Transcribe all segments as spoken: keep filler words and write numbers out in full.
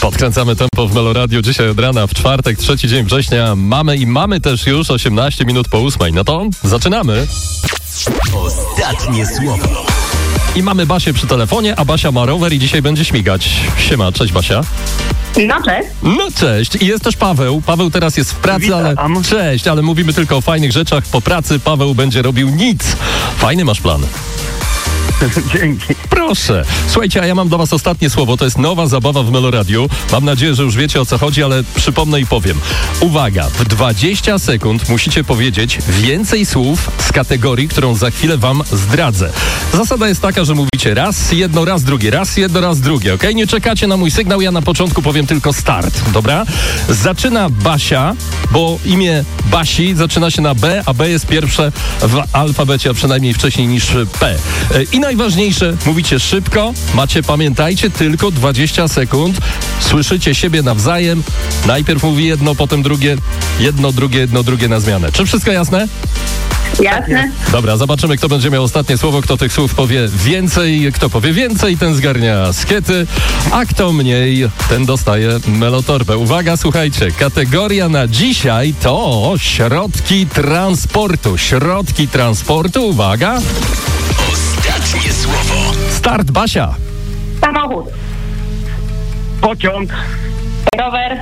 Podkręcamy tempo w Meloradiu dzisiaj od rana w czwartek, trzeci dzień września. Mamy i mamy też już osiemnaście minut po ósmej. No to zaczynamy. Ostatnie słowo. I mamy Basię przy telefonie, a Basia ma rower i dzisiaj będzie śmigać. Siema, cześć Basia. No cześć. No cześć. I jest też Paweł. Paweł teraz jest w pracy, Witam. ale... Cześć, ale mówimy tylko o fajnych rzeczach. Po pracy Paweł będzie robił nic. Fajny masz plan. Dzięki. Proszę. Słuchajcie, a ja mam do was ostatnie słowo. To jest nowa zabawa w Meloradiu. Mam nadzieję, że już wiecie, o co chodzi, ale przypomnę i powiem. Uwaga, w dwadzieścia sekund musicie powiedzieć więcej słów z kategorii, którą za chwilę wam zdradzę. Zasada jest taka, że mówicie raz jedno, raz drugie, raz jedno, raz drugie, okej? Okay? Nie czekacie na mój sygnał, ja na początku powiem tylko start, dobra? Zaczyna Basia, bo imię Basi zaczyna się na B, a B jest pierwsze w alfabecie, a przynajmniej wcześniej niż P. I najważniejsze, mówicie szybko, macie, pamiętajcie, tylko dwadzieścia sekund, słyszycie siebie nawzajem, najpierw mówi jedno, potem drugie, jedno, drugie, jedno, drugie na zmianę. Czy wszystko jasne? Jasne. Dobra, zobaczymy, kto będzie miał ostatnie słowo, kto tych słów powie więcej, kto powie więcej, ten zgarnia skiety, a kto mniej, ten dostaje melotorbę. Uwaga, słuchajcie, kategoria na dzisiaj to środki transportu. Środki transportu, uwaga. Ostatnie słowo. Start, Basia. Samochód. Pociąg, Rower.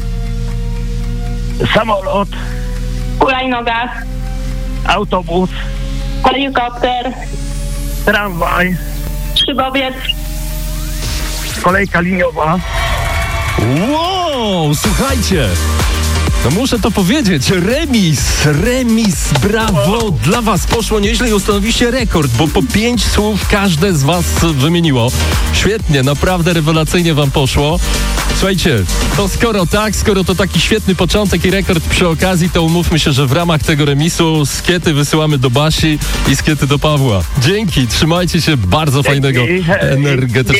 samolot, Hulajnoga. autobus, Helikopter. tramwaj, Szybowiec. kolejka liniowa, Wow, słuchajcie. No muszę to powiedzieć, remis, remis, brawo, dla was poszło nieźle i ustanowiliście rekord, bo po pięć słów każde z was wymieniło. Świetnie, naprawdę rewelacyjnie wam poszło. Słuchajcie, to skoro tak, skoro to taki świetny początek i rekord przy okazji, to umówmy się, że w ramach tego remisu skiety wysyłamy do Basi i skiety do Pawła. Dzięki, trzymajcie się, bardzo fajnego, Dzięki. energetycznego